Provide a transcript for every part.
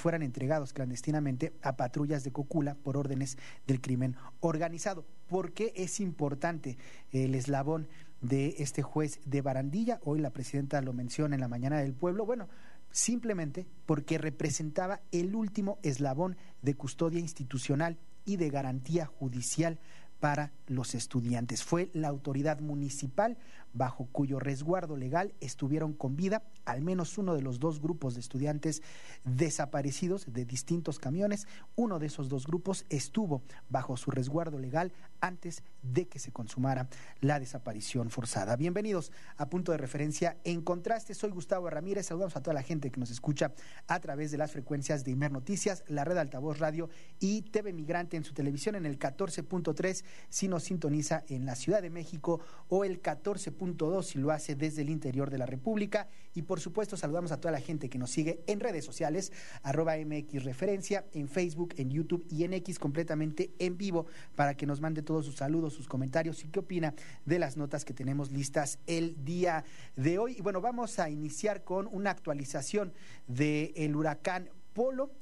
fueran entregados clandestinamente a patrullas de Cocula por órdenes del crimen organizado. ¿Por qué es importante el eslabón de este juez de Barandilla? Hoy la presidenta lo menciona en la mañana del pueblo. Bueno, simplemente porque representaba el último eslabón de custodia institucional y de garantía judicial para los estudiantes. Fue la autoridad municipal bajo cuyo resguardo legal estuvieron con vida al menos uno de los dos grupos de estudiantes desaparecidos de distintos camiones. Uno de esos dos grupos estuvo bajo su resguardo legal antes de que se consumara la desaparición forzada. Bienvenidos a Punto de Referencia en Contraste. Soy Gustavo Ramírez. Saludamos a toda la gente que nos escucha a través de las frecuencias de Imer Noticias, la red Altavoz Radio y TV Migrante en su televisión en el 14.3 si nos sintoniza en la Ciudad de México, o el 14.2 si lo hace desde el interior de la República. Y por supuesto saludamos a toda la gente que nos sigue en redes sociales, @MX Referencia, en Facebook, en YouTube y en X, completamente en vivo, para que nos mande todos sus saludos, sus comentarios y qué opina de las notas que tenemos listas el día de hoy. Y bueno, vamos a iniciar con una actualización del huracán Polo.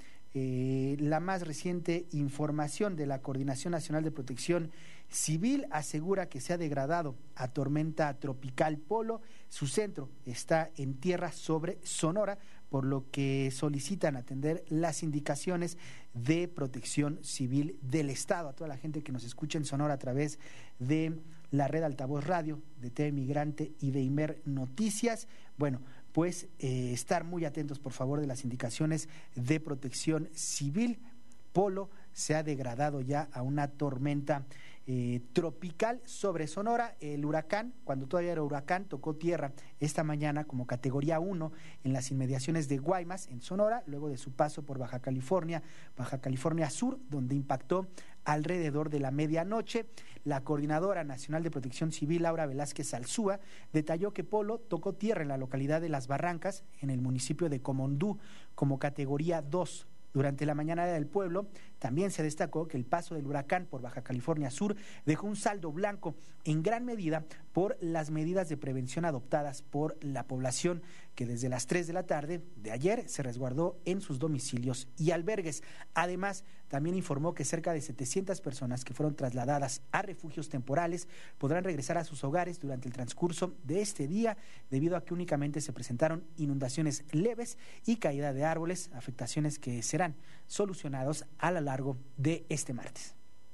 La más reciente información de la Coordinación Nacional de Protección Civil asegura que se ha degradado a tormenta tropical Polo. Su centro está en tierra sobre Sonora, por lo que solicitan atender las indicaciones de Protección Civil del Estado. A toda la gente que nos escucha en Sonora a través de la red Altavoz Radio, de TV Migrante y de Imer Noticias, bueno, pues estar muy atentos, por favor, de las indicaciones de Protección Civil. Polo se ha degradado ya a una tormenta tropical sobre Sonora. El huracán, cuando todavía era huracán, tocó tierra esta mañana como categoría 1 en las inmediaciones de Guaymas, en Sonora, luego de su paso por Baja California Sur, donde impactó alrededor de la medianoche. La Coordinadora Nacional de Protección Civil, Laura Velázquez Alzúa, detalló que Polo tocó tierra en la localidad de Las Barrancas, en el municipio de Comondú, como categoría 2. Durante la mañana del pueblo también se destacó que el paso del huracán por Baja California Sur dejó un saldo blanco, en gran medida por las medidas de prevención adoptadas por la población, que desde las 3 de la tarde de ayer se resguardó en sus domicilios y albergues. Además, también informó que cerca de 700 personas que fueron trasladadas a refugios temporales podrán regresar a sus hogares durante el transcurso de este día, debido a que únicamente se presentaron inundaciones leves y caída de árboles, afectaciones que serán solucionados a lo largo de este martes.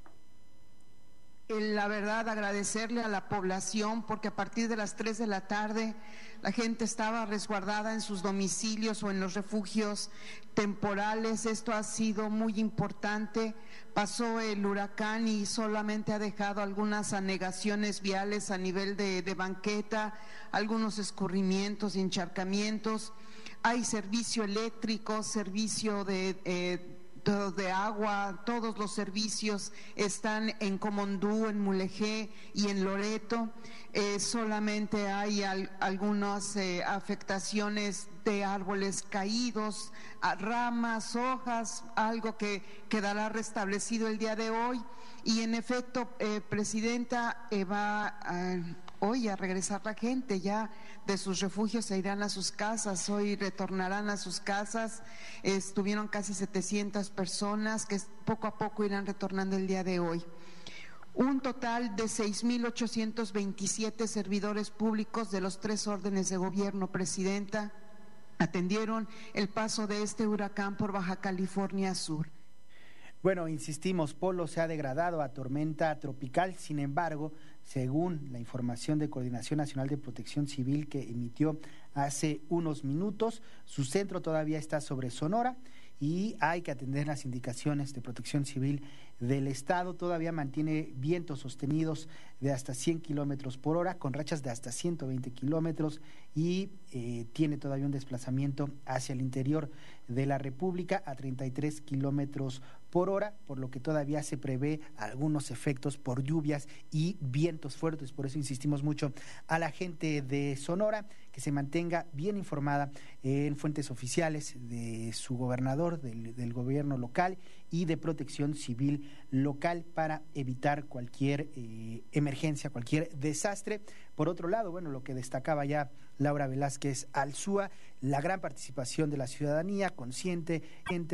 La verdad, agradecerle a la población, porque a partir de las 3 de la tarde la gente estaba resguardada en sus domicilios o en los refugios temporales. Esto ha sido muy importante. Pasó el huracán y solamente ha dejado algunas anegaciones viales a nivel de banqueta, algunos escurrimientos y encharcamientos. Hay servicio eléctrico, servicio de agua, todos los servicios están en Comondú, en Mulegé y en Loreto. Solamente hay algunas afectaciones de árboles caídos, ramas, hojas, algo que quedará restablecido el día de hoy. Y en efecto, Presidenta, va hoy a regresar la gente ya de sus refugios, se irán a sus casas, hoy retornarán a sus casas. Estuvieron casi 700 personas que poco a poco irán retornando el día de hoy. Un total de 6,827 servidores públicos de los 3 órdenes de gobierno, Presidenta, atendieron el paso de este huracán por Baja California Sur. Bueno, insistimos, Polo se ha degradado a tormenta tropical. Sin embargo, según la información de Coordinación Nacional de Protección Civil que emitió hace unos minutos, su centro todavía está sobre Sonora y hay que atender las indicaciones de Protección Civil del Estado. Todavía mantiene vientos sostenidos de hasta 100 kilómetros por hora, con rachas de hasta 120 kilómetros, y tiene todavía un desplazamiento hacia el interior de la República a 33 kilómetros por hora, por lo que todavía se prevé algunos efectos por lluvias y vientos fuertes. Por eso insistimos mucho a la gente de Sonora que se mantenga bien informada en fuentes oficiales de su gobernador, del gobierno local y de Protección Civil local, para evitar cualquier emergencia, cualquier desastre. Por otro lado, bueno, lo que destacaba ya Laura Velázquez Alzúa, la gran participación de la ciudadanía consciente, gente